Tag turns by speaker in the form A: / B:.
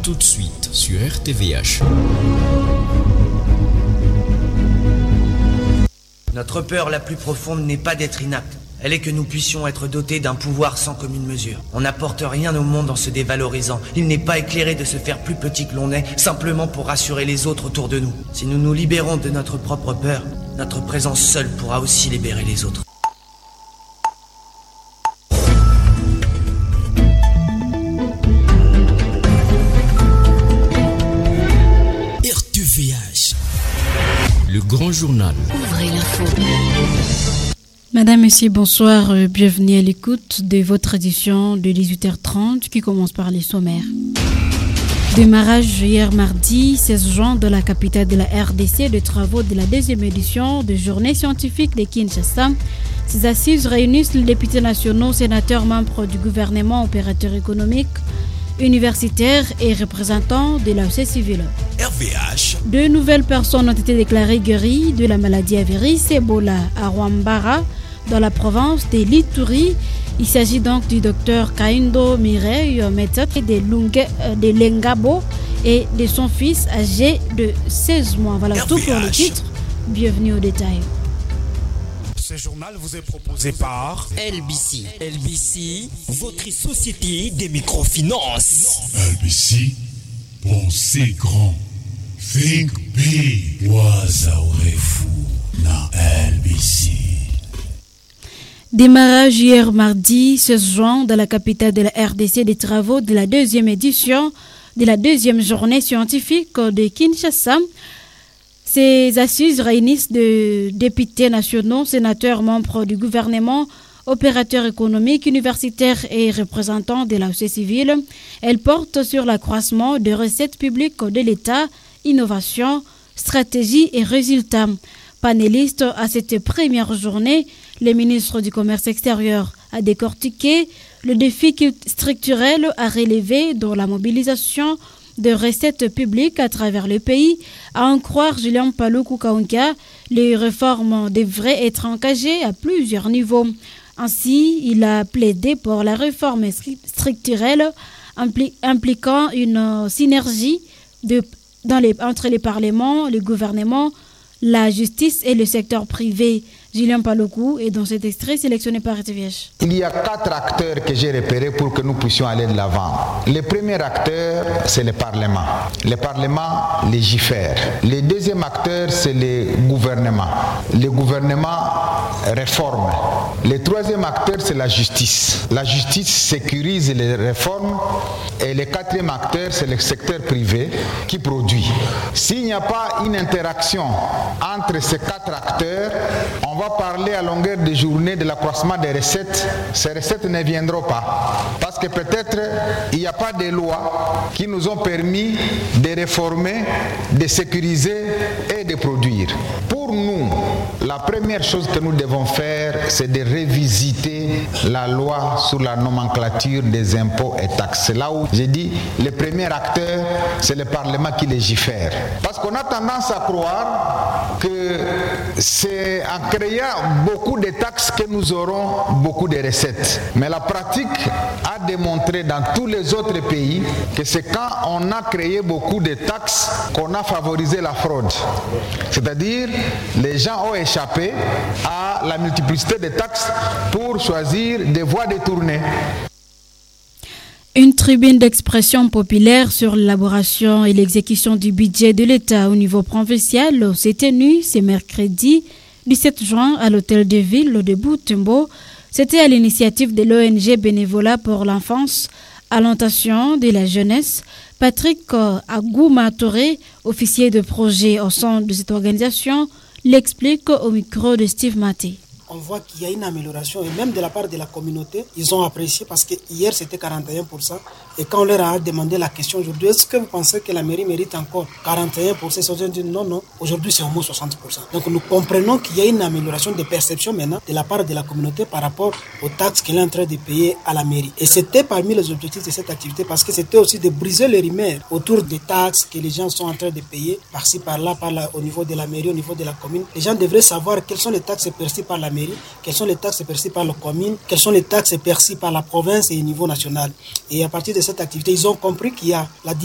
A: tout de suite sur RTVH.
B: Notre peur la plus profonde n'est pas d'être inapte. Elle est que nous puissions être dotés d'un pouvoir sans commune mesure. On n'apporte rien au monde en se dévalorisant. Il n'est pas éclairé de se faire plus petit que l'on est, simplement pour rassurer les autres autour de nous. Si nous nous libérons de notre propre peur, notre présence seule pourra aussi libérer les autres.
A: RTVH, le grand journal.
C: Ouvrez l'info.
D: Madame, Monsieur, bonsoir. Bienvenue à l'écoute de votre édition de 18h30 qui commence par les sommaires. Démarrage hier mardi 16 juin de la capitale de la RDC de travaux de la deuxième édition de Journée scientifique de Kinshasa. Ces assises réunissent les députés nationaux, sénateurs, membres du gouvernement, opérateurs économiques, universitaires et représentants de la société civile.
A: RVH.
D: 2 nouvelles personnes ont été déclarées guéries de la maladie à virus Ebola à Rwambara, dans la province de l'Ituri. Il s'agit donc du docteur Kaindo Mireille, médecin de Lengabo, et de son fils âgé de 16 mois. Voilà RVH. Tout pour le titre. Bienvenue au détail.
E: Ce journal vous est proposé par
A: LBC. LBC, votre société des microfinances.
F: LBC, pensez grand. Think big. Waza urefu na LBC.
D: Démarrage hier mardi 16 juin dans la capitale de la RDC des travaux de la deuxième édition de la deuxième journée scientifique de Kinshasa. Ces assises réunissent des députés nationaux, sénateurs, membres du gouvernement, opérateurs économiques, universitaires et représentants de la société civile. Elles portent sur l'accroissement des recettes publiques de l'État, innovation, stratégie et résultats. Panélistes à cette première journée, le ministre du Commerce extérieur a décortiqué le défi structurel à relever dans la mobilisation de recettes publiques à travers le pays. À en croire Julien Paluku Kaunka, les réformes devraient être engagées à plusieurs niveaux. Ainsi, il a plaidé pour la réforme structurelle impliquant une synergie entre les parlements, le gouvernement, la justice et le secteur privé. Julien Paluku est dans cet extrait sélectionné par RTVH.
G: Il y a 4 acteurs que j'ai repérés pour que nous puissions aller de l'avant. Le premier acteur, c'est le Parlement. Le Parlement légifère. Le deuxième acteur, c'est le gouvernement. Le gouvernement réforme. Le troisième acteur, c'est la justice. La justice sécurise les réformes. Et le quatrième acteur, c'est le secteur privé qui produit. S'il n'y a pas une interaction entre ces 4 acteurs, on va parler à longueur de journée de l'accroissement des recettes. Ces recettes ne viendront pas. Parce que peut-être il n'y a pas de lois qui nous ont permis de réformer, de sécuriser et de produire. Pour nous, la première chose que nous devons faire, c'est de revisiter la loi sur la nomenclature des impôts et taxes. C'est là où j'ai dit, le premier acteur, c'est le Parlement qui légifère. Parce qu'on a tendance à croire que c'est en créant beaucoup de taxes que nous aurons beaucoup de recettes. Mais la pratique a démontré dans tous les autres pays que c'est quand on a créé beaucoup de taxes qu'on a favorisé la fraude. C'est-à-dire, les gens ont échappé à la multiplicité de taxes pour choisir des voies détournées.
D: Une tribune d'expression populaire sur l'élaboration et l'exécution du budget de l'État au niveau provincial s'est tenue ce mercredi 17 juin à l'hôtel de ville de Butembo. C'était à l'initiative de l'ONG Bénévolat pour l'enfance, à l'orientation de la jeunesse. Patrick Agouma Touré, officier de projet au sein de cette organisation, l'explique au micro de Steve Maté.
H: On voit qu'il y a une amélioration et même de la part de la communauté, ils ont apprécié parce que hier c'était 41% et quand on leur a demandé la question aujourd'hui, est-ce que vous pensez que la mairie mérite encore 41%? Ils ont dit non, aujourd'hui c'est au moins 60%. Donc nous comprenons qu'il y a une amélioration de perception maintenant de la part de la communauté par rapport aux taxes qu'elle est en train de payer à la mairie. Et c'était parmi les objectifs de cette activité parce que c'était aussi de briser les rumeurs autour des taxes que les gens sont en train de payer par-ci par-là, au niveau de la mairie, au niveau de la commune. Les gens devraient savoir quelles sont les taxes perçues par la mairie, quelles sont les taxes perçues par la commune, quelles sont les taxes perçues par la province et au niveau national. Et à partir de cette activité, ils ont compris qu'il y a la